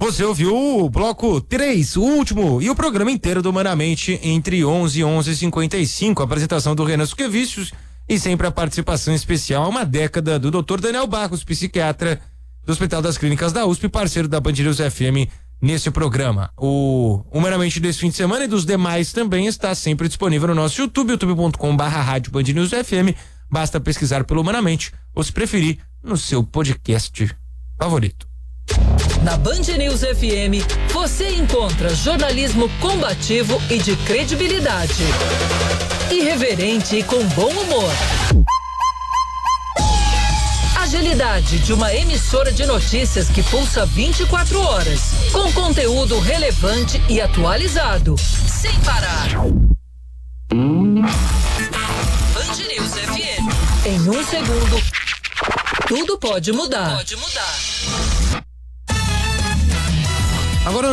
Você ouviu o bloco 3, o último, e o programa inteiro do Humanamente entre 11 e 11h55. A apresentação do Renan Suquevicius e sempre a participação especial há uma década do Dr. Daniel Barros, psiquiatra do Hospital das Clínicas da USP, parceiro da Band News FM nesse programa. O Humanamente desse fim de semana e dos demais também está sempre disponível no nosso YouTube, youtube.com/rádio Band News FM. Basta pesquisar pelo Humanamente ou, se preferir, no seu podcast favorito. Na Band News FM, você encontra jornalismo combativo e de credibilidade. Irreverente e com bom humor. Agilidade de uma emissora de notícias que pulsa 24 horas. Com conteúdo relevante e atualizado. Sem parar. Band News FM. Em um segundo, tudo pode mudar. Agora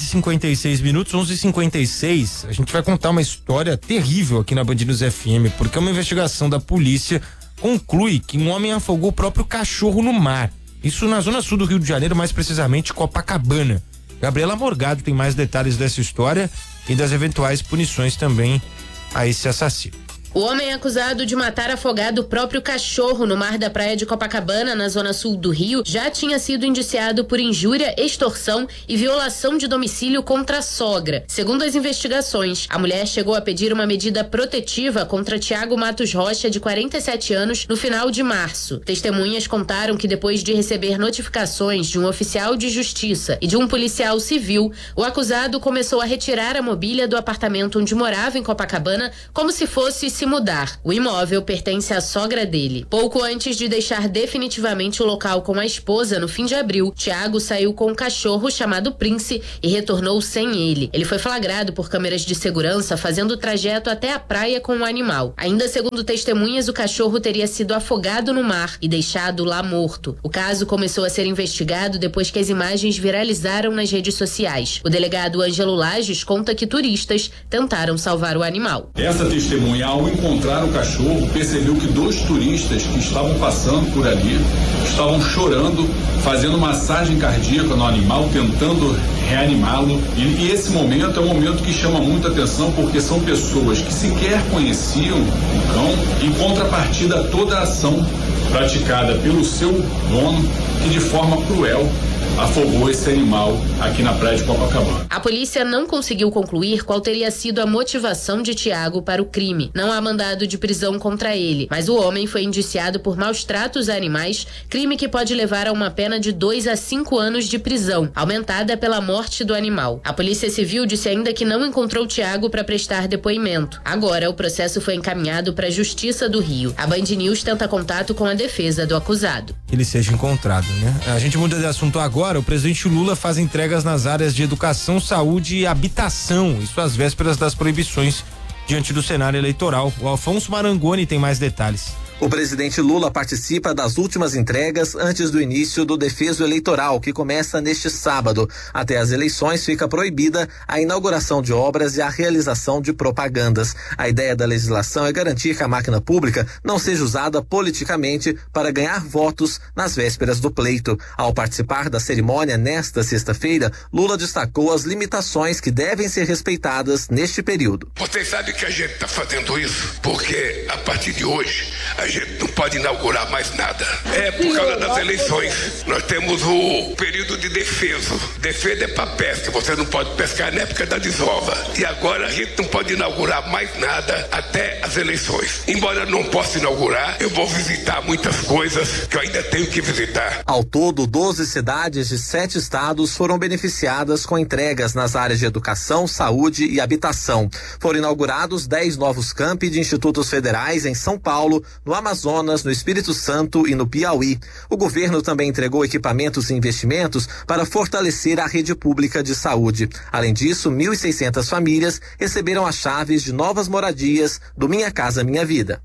11h56, 11h56, a gente vai contar uma história terrível aqui na Band News FM, porque uma investigação da polícia conclui que um homem afogou o próprio cachorro no mar. Isso na zona sul do Rio de Janeiro, mais precisamente Copacabana. Gabriela Morgado tem mais detalhes dessa história e das eventuais punições também a esse assassino. O homem é acusado de matar afogado o próprio cachorro no mar da praia de Copacabana, na zona sul do Rio, já tinha sido indiciado por injúria, extorsão e violação de domicílio contra a sogra. Segundo as investigações, a mulher chegou a pedir uma medida protetiva contra Tiago Matos Rocha, de 47 anos, no final de março. Testemunhas contaram que depois de receber notificações de um oficial de justiça e de um policial civil, o acusado começou a retirar a mobília do apartamento onde morava em Copacabana, como se fosse se mudar. O imóvel pertence à sogra dele. Pouco antes de deixar definitivamente o local com a esposa, no fim de abril, Tiago saiu com um cachorro chamado Prince e retornou sem ele. Ele foi flagrado por câmeras de segurança fazendo o trajeto até a praia com o animal. Ainda segundo testemunhas, o cachorro teria sido afogado no mar e deixado lá morto. O caso começou a ser investigado depois que as imagens viralizaram nas redes sociais. O delegado Ângelo Lages conta que turistas tentaram salvar o animal. Essa testemunha, ao encontrar o cachorro, percebeu que 2 turistas que estavam passando por ali estavam chorando, fazendo massagem cardíaca no animal, tentando reanimá-lo. E esse momento é um momento que chama muita atenção, porque são pessoas que sequer conheciam o cão, em contrapartida a toda a ação praticada pelo seu dono, que de forma cruel afogou esse animal aqui na praia de Copacabana. A polícia não conseguiu concluir qual teria sido a motivação de Tiago para o crime. Não há mandado de prisão contra ele, mas o homem foi indiciado por maus tratos a animais, crime que pode levar a uma pena de 2 a 5 anos de prisão, aumentada pela morte do animal. A Polícia Civil disse ainda que não encontrou Tiago para prestar depoimento. Agora, o processo foi encaminhado para a Justiça do Rio. A Band News tenta contato com a defesa do acusado. Que ele seja encontrado, né? A gente muda de assunto agora. O presidente Lula faz entregas nas áreas de educação, saúde e habitação, isso às vésperas das proibições diante do cenário eleitoral. O Alfonso Marangoni tem mais detalhes. O presidente Lula participa das últimas entregas antes do início do defeso eleitoral, que começa neste sábado. Até as eleições fica proibida a inauguração de obras e a realização de propagandas. A ideia da legislação é garantir que a máquina pública não seja usada politicamente para ganhar votos nas vésperas do pleito. Ao participar da cerimônia nesta sexta-feira, Lula destacou as limitações que devem ser respeitadas neste período. Vocês sabem que a gente está fazendo isso porque a partir de hoje a gente não pode inaugurar mais nada. É por causa das eleições. Nós temos o período de defeso. Defesa é para pesca. Você não pode pescar na época da desova. E agora a gente não pode inaugurar mais nada até as eleições. Embora eu não possa inaugurar, eu vou visitar muitas coisas que eu ainda tenho que visitar. Ao todo, 12 cidades de 7 estados foram beneficiadas com entregas nas áreas de educação, saúde e habitação. Foram inaugurados 10 novos campi de institutos federais em São Paulo, no Amazonas, no Espírito Santo e no Piauí. O governo também entregou equipamentos e investimentos para fortalecer a rede pública de saúde. Além disso, 1.600 famílias receberam as chaves de novas moradias do Minha Casa Minha Vida.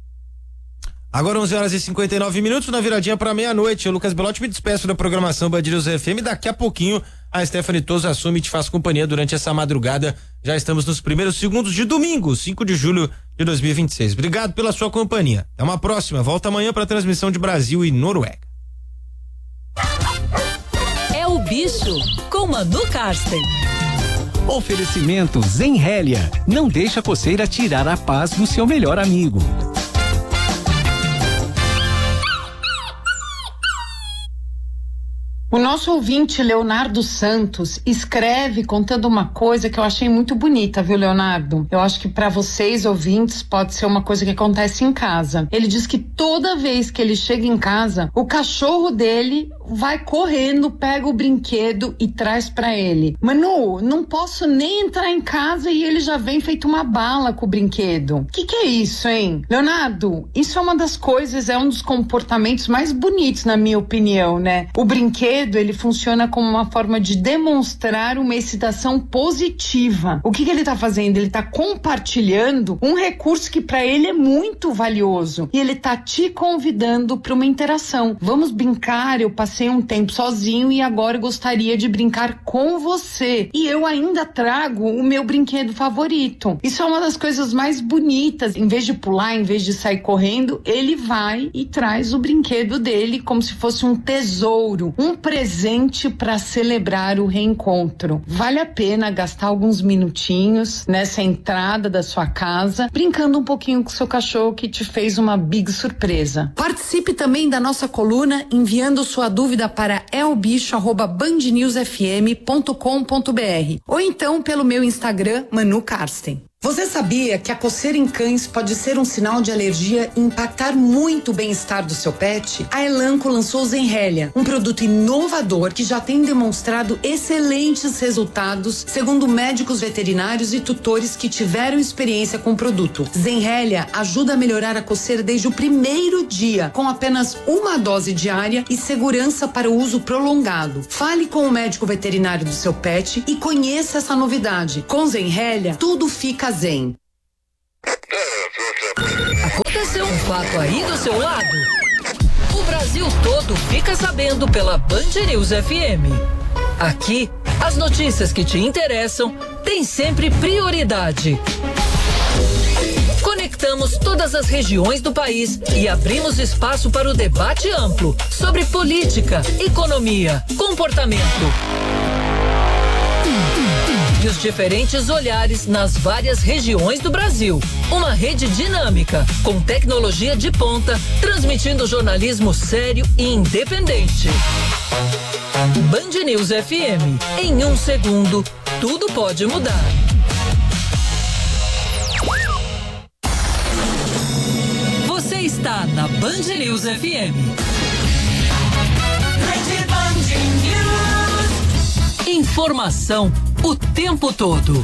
Agora 11h59, na viradinha para meia-noite. Eu, Lucas Belotti, me despeço da programação Band News FM. Daqui a pouquinho a Stephanie Toso assume e te faz companhia durante essa madrugada. Já estamos nos primeiros segundos de domingo, 5 de julho de 2026. Obrigado pela sua companhia. Até uma próxima. Volta amanhã para a transmissão de Brasil e Noruega. É o Bicho, com Manu Karsten. Oferecimento Zenrélia. Não deixa a coceira tirar a paz do seu melhor amigo. O nosso ouvinte, Leonardo Santos, escreve contando uma coisa que eu achei muito bonita, viu, Leonardo? Eu acho que para vocês, ouvintes, pode ser uma coisa que acontece em casa. Ele diz que toda vez que ele chega em casa, o cachorro dele vai correndo, pega o brinquedo e traz para ele. Manu, não posso nem entrar em casa e ele já vem feito uma bala com o brinquedo. Que é isso, hein? Leonardo, isso é uma das coisas, é um dos comportamentos mais bonitos, na minha opinião, né? O brinquedo, ele funciona como uma forma de demonstrar uma excitação positiva. O que ele tá fazendo? Ele tá compartilhando um recurso que para ele é muito valioso e ele tá te convidando para uma interação. Vamos brincar, eu passei um tempo sozinho e agora eu gostaria de brincar com você. E eu ainda trago o meu brinquedo favorito. Isso é uma das coisas mais bonitas. Em vez de pular, em vez de sair correndo, ele vai e traz o brinquedo dele como se fosse um tesouro, um presente para celebrar o reencontro. Vale a pena gastar alguns minutinhos nessa entrada da sua casa, brincando um pouquinho com o seu cachorro que te fez uma big surpresa. Participe também da nossa coluna enviando sua dúvida para elbicho@bandnewsfm.com.br ou então pelo meu Instagram, Manu Karsten. Você sabia que a coceira em cães pode ser um sinal de alergia e impactar muito o bem-estar do seu pet? A Elanco lançou Zenrélia, um produto inovador que já tem demonstrado excelentes resultados, segundo médicos veterinários e tutores que tiveram experiência com o produto. Zenrélia ajuda a melhorar a coceira desde o primeiro dia, com apenas uma dose diária e segurança para o uso prolongado. Fale com o médico veterinário do seu pet e conheça essa novidade. Com Zenrélia, tudo fica zen. Aconteceu um fato aí do seu lado? O Brasil todo fica sabendo pela Band News FM. Aqui, as notícias que te interessam têm sempre prioridade. Conectamos todas as regiões do país e abrimos espaço para o debate amplo sobre política, economia, comportamento e os diferentes olhares nas várias regiões do Brasil. Uma rede dinâmica, com tecnologia de ponta, transmitindo jornalismo sério e independente. Band News FM. Em um segundo, tudo pode mudar. Você está na Band News FM. Informação o tempo todo.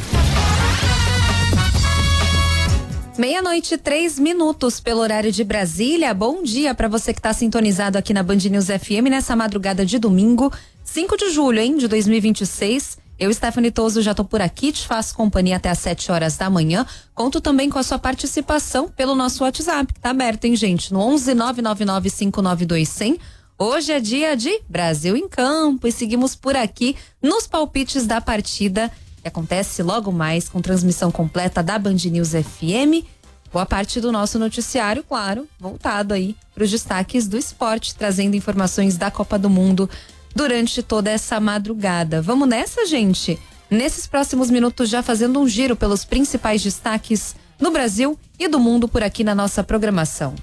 00:03 pelo horário de Brasília. Bom dia para você que está sintonizado aqui na Band News FM nessa madrugada de domingo, 5 de julho, de 2026. Eu, Stephanie Toso, já tô por aqui, te faço companhia até às 7 horas da manhã. Conto também com a sua participação pelo nosso WhatsApp, que tá aberto, hein, gente? No 11-999-592-100. Hoje é dia de Brasil em Campo e seguimos por aqui nos palpites da partida, que acontece logo mais com transmissão completa da Band News FM. Boa parte do nosso noticiário, claro, voltado aí para os destaques do esporte, trazendo informações da Copa do Mundo durante toda essa madrugada. Vamos nessa, gente? Nesses próximos minutos, já fazendo um giro pelos principais destaques no Brasil e do mundo por aqui na nossa programação.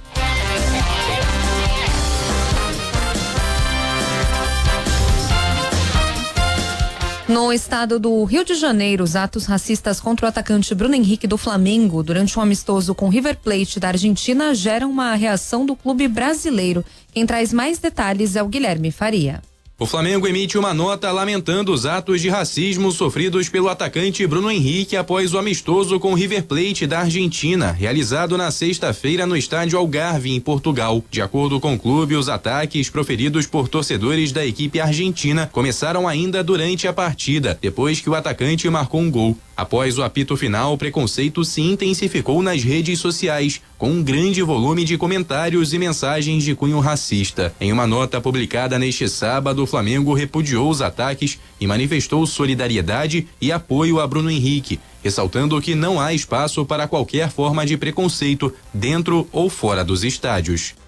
No estado do Rio de Janeiro, os atos racistas contra o atacante Bruno Henrique do Flamengo durante um amistoso com River Plate da Argentina geram uma reação do clube brasileiro. Quem traz mais detalhes é o Guilherme Faria. O Flamengo emite uma nota lamentando os atos de racismo sofridos pelo atacante Bruno Henrique após o amistoso com o River Plate da Argentina, realizado na sexta-feira no estádio Algarve, em Portugal. De acordo com o clube, os ataques proferidos por torcedores da equipe argentina começaram ainda durante a partida, depois que o atacante marcou um gol. Após o apito final, o preconceito se intensificou nas redes sociais, com um grande volume de comentários e mensagens de cunho racista. Em uma nota publicada neste sábado, o Flamengo repudiou os ataques e manifestou solidariedade e apoio a Bruno Henrique, ressaltando que não há espaço para qualquer forma de preconceito dentro ou fora dos estádios.